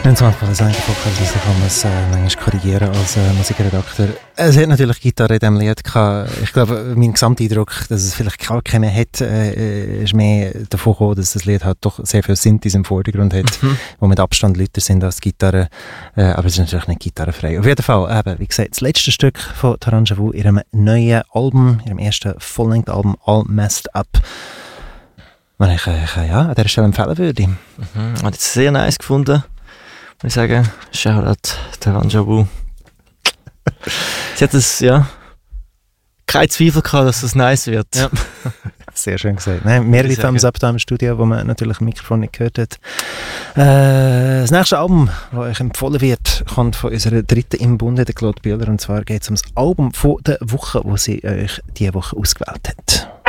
Wenn es manchmal so einfach ist, kann man es manchmal korrigieren als Musikredakteur. Es hat natürlich Gitarre in diesem Lied gehabt. Ich glaube, mein Gesamteindruck, dass es vielleicht gar keine hat, ist mehr davon gekommen, dass das Lied halt doch sehr viel Synthes im Vordergrund hat, wo mit Abstand lauter sind als Gitarre. Aber es ist natürlich nicht gitarrenfrei. Auf jeden Fall, eben, wie gesagt, das letzte Stück von Taranja Wu, ihrem neuen Album, ihrem ersten Full-Length-Album All Messed Up, was ich ja, an dieser Stelle empfehlen würde. Ich habe es sehr nice gefunden. Ich sage, Shoutout Taranja Wu. Sie hat es, ja, kein Zweifel gehabt, dass es nice wird. Ja. Sehr schön gesagt. Nein, mehrere Thumbs up da im Studio, wo man natürlich im Mikrofon nicht gehört hat. Das nächste Album, das euch empfohlen wird, kommt von unserer dritten im Bunde, der Claude Bühler. Und zwar geht es um das Album von der Woche, das sie euch diese Woche ausgewählt hat.